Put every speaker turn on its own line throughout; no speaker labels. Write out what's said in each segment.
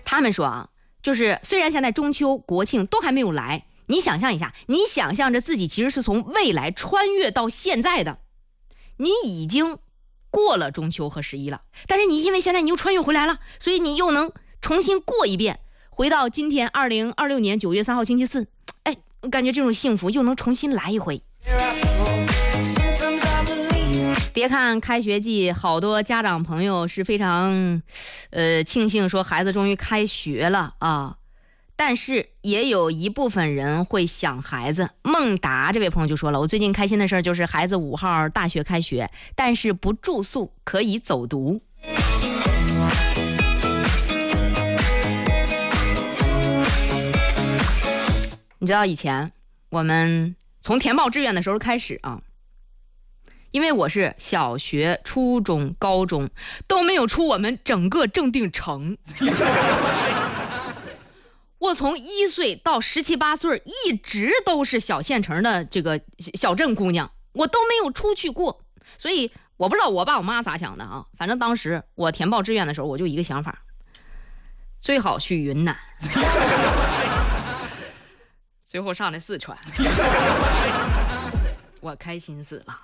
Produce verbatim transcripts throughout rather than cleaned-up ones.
他们说啊，就是虽然现在中秋国庆都还没有来，你想象一下，你想象着自己其实是从未来穿越到现在的，你已经过了中秋和十一了，但是你因为现在你又穿越回来了，所以你又能重新过一遍，回到今天二零二六年九月三号星期四，哎，我感觉这种幸福又能重新来一回。别看开学季，好多家长朋友是非常，呃，庆幸说孩子终于开学了啊，但是也有一部分人会想孩子。孟达这位朋友就说了，我最近开心的事就是孩子五号大学开学，但是不住宿，可以走读。你知道以前我们从填报志愿的时候开始啊，因为我是小学、初中、高中都没有出我们整个正定城。我从一岁到十七八岁一直都是小县城的这个小镇姑娘，我都没有出去过，所以我不知道我爸我妈咋想的啊。反正当时我填报志愿的时候，我就一个想法，最好去云南。最后上的四川。我开心死了。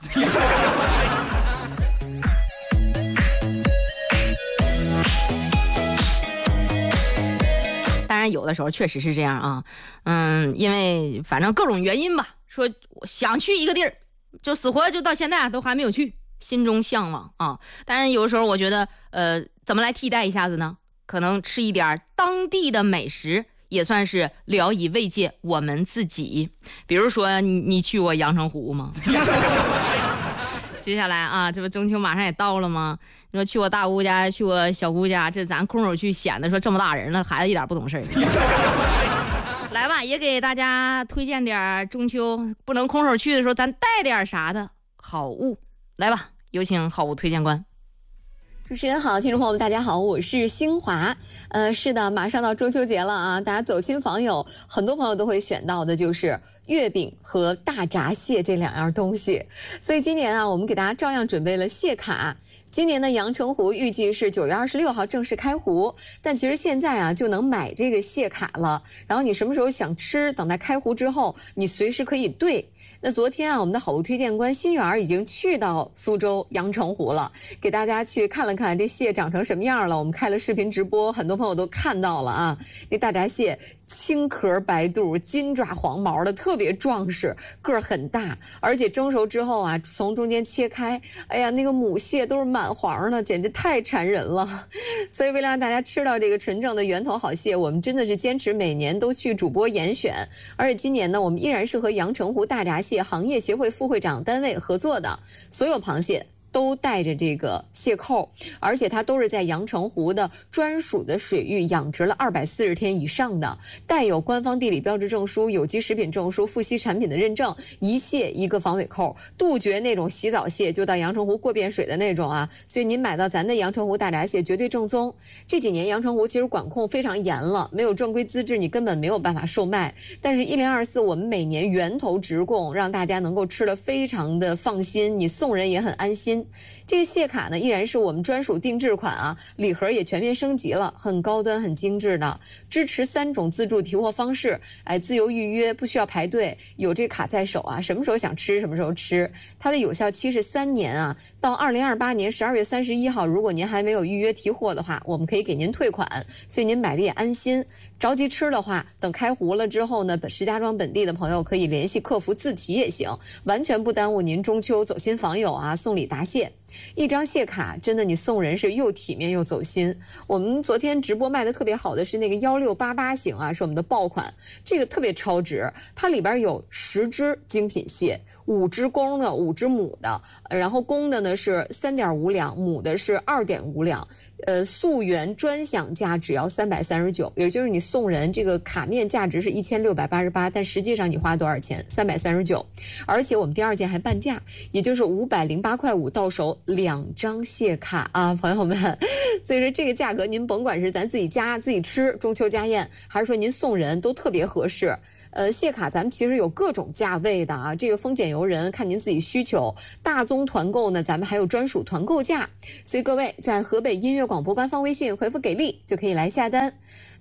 当然有的时候确实是这样啊，嗯，因为反正各种原因吧，说想去一个地儿，就死活就到现在都还没有去，心中向往啊。当然有的时候我觉得，呃，怎么来替代一下子呢？可能吃一点当地的美食，也算是聊以慰藉我们自己。比如说你你去过阳澄湖吗？接下来啊，这不中秋马上也到了吗？你说去过大姑家，去过小姑家，这咱空手去显得说这么大人了，孩子一点不懂事儿。来吧，也给大家推荐点中秋不能空手去的时候，咱带点啥的好物。来吧，有请好物推荐官。
主持人好，听众朋友们大家好，我是新华。呃，是的，马上到中秋节了啊，大家走亲访友，很多朋友都会选到的就是月饼和大闸蟹这两样东西。所以今年啊，我们给大家照样准备了蟹卡。今年的阳澄湖预计是九月二十六号正式开湖，但其实现在啊就能买这个蟹卡了。然后你什么时候想吃，等它开湖之后，你随时可以兑。那昨天啊，我们的好物推荐官新源已经去到苏州阳澄湖了，给大家去看了看这蟹长成什么样了。我们开了视频直播，很多朋友都看到了啊。那大闸蟹青壳白肚，金爪黄毛的，特别壮实，个儿很大，而且蒸熟之后啊，从中间切开，哎呀，那个母蟹都是满黄的，简直太馋人了。所以为了让大家吃到这个纯正的源头好蟹，我们真的是坚持每年都去主播严选。而且今年呢，我们依然是和阳澄湖大闸蟹行业协会副会长单位合作的，所有螃蟹都带着这个蟹扣，而且它都是在阳澄湖的专属的水域养殖了二百四十天以上的，带有官方地理标志证书、有机食品证书、富硒产品的认证，一蟹一个防尾扣，杜绝那种洗澡蟹就到阳澄湖过遍水的那种啊。所以您买到咱的阳澄湖大闸蟹绝对正宗。这几年阳澄湖其实管控非常严了，没有正规资质你根本没有办法售卖。但是一零二四我们每年源头直供，让大家能够吃得非常的放心，你送人也很安心。这个蟹卡呢，依然是我们专属定制款啊，礼盒也全面升级了，很高端、很精致的，支持三种自助提货方式，哎，自由预约，不需要排队，有这卡在手啊，什么时候想吃什么时候吃。它的有效期是三年啊，到二零二八年十二月三十一号，如果您还没有预约提货的话，我们可以给您退款，所以您买的也安心。着急吃的话，等开湖了之后呢，石家庄本地的朋友可以联系客服自提也行，完全不耽误您中秋走亲访友啊，送礼答谢。一张蟹卡真的你送人是又体面又走心。我们昨天直播卖的特别好的是那个一六八八型啊，是我们的爆款，这个特别超值，它里边有十只精品蟹，五只公的，五只母的，然后公的呢是三点五两，母的是二点五两，呃，溯源专享价只要三百三十九，也就是你送人这个卡面价值是一千六百八十八，但实际上你花多少钱？三百三十九，而且我们第二件还半价，也就是五百零八块五到手两张蟹卡啊，朋友们，所以说这个价格您甭管是咱自己家自己吃中秋家宴，还是说您送人都特别合适。呃，蟹卡咱们其实有各种价位的啊，这个丰俭由人，看您自己需求。大宗团购呢，咱们还有专属团购价，所以各位在河北音乐广播官方微信回复给力就可以来下单。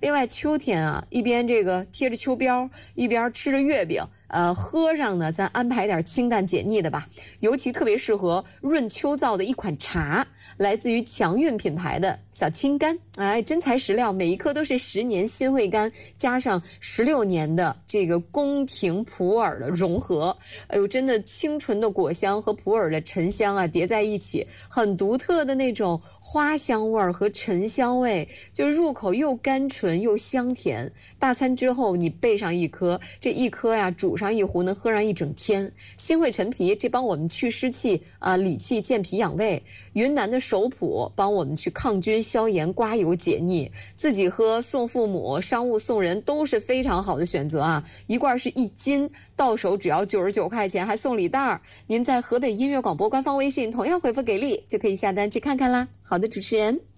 另外，秋天啊，一边这个贴着秋膘，一边吃着月饼。呃，喝上呢，咱安排点清淡解腻的吧。尤其特别适合润秋燥的一款茶，来自于强韵品牌的小青柑。哎，真材实料，每一颗都是十年新会柑加上十六年的这个宫廷普洱的融合。哎呦，真的清纯的果香和普洱的沉香啊叠在一起，很独特的那种花香味儿和沉香味，就入口又甘醇又香甜。大餐之后你备上一颗，这一颗呀煮上一壶能喝上一整天。新会陈皮这帮我们去湿气啊、呃、理气健脾养胃。云南的首普帮我们去抗菌消炎刮油解腻。自己喝送父母，商务送人都是非常好的选择啊！一罐是一斤，到手只要九十九块钱，还送礼袋儿。您在河北音乐广播官方微信同样回复给力就可以下单去看看啦。好的，主持人。